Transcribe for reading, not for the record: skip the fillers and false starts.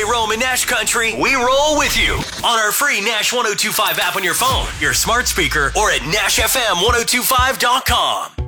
roam in Nash Country, we roll with you on our free Nash 1025 app on your phone, your smart speaker, or at NashFM1025.com.